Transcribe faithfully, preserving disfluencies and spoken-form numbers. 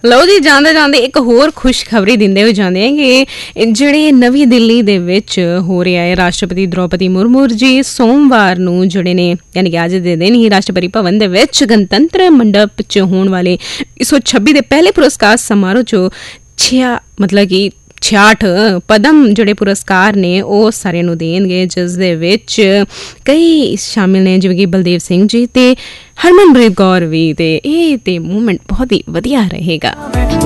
ਲਓ ਜੀ, ਜਾਂਦੇ ਜਾਂਦੇ ਇੱਕ ਹੋਰ ਖੁਸ਼ਖਬਰੀ ਦਿੰਦੇ ਹੋਏ ਜਾਂਦੇ ਆ ਕਿ ਜਿਹੜੇ ਨਵੀਂ ਦਿੱਲੀ ਦੇ ਵਿੱਚ ਹੋ ਰਿਹਾ ਹੈ, ਰਾਸ਼ਟਰਪਤੀ ਦ੍ਰੋਪਦੀ ਮੁਰਮੂ ਜੀ ਸੋਮਵਾਰ ਨੂੰ ਜਿਹੜੇ ਨੇ ਯਾਨੀ ਕਿ ਅੱਜ ਦੇ ਦਿਨ ਹੀ ਰਾਸ਼ਟਰਪਤੀ ਭਵਨ ਦੇ ਵਿੱਚ ਗਣਤੰਤਰ ਮੰਡਪ 'ਚ ਹੋਣ ਵਾਲੇ ਇੱਕ ਸੌ ਛੱਬੀ ਦੇ ਪਹਿਲੇ ਪੁਰਸਕਾਰ ਸਮਾਰੋਹ 'ਚੋਂ ਛਿਆ ਮਤਲਬ ਕਿ ਛਿਆਹਠ ਪਦਮ ਜਿਹੜੇ ਪੁਰਸਕਾਰ ਨੇ ਉਹ ਸਾਰਿਆਂ ਨੂੰ ਦੇਣਗੇ, ਜਿਸ ਦੇ ਵਿੱਚ ਕਈ ਸ਼ਾਮਿਲ ਨੇ ਜਿਵੇਂ ਕਿ ਬਲਦੇਵ ਸਿੰਘ ਜੀ ਅਤੇ ਹਰਮਨਪ੍ਰੀਤ ਕੌਰ ਵੀ। ਅਤੇ ਇਹ ਤਾਂ ਮੂਵਮੈਂਟ ਬਹੁਤ ਹੀ ਵਧੀਆ ਰਹੇਗਾ।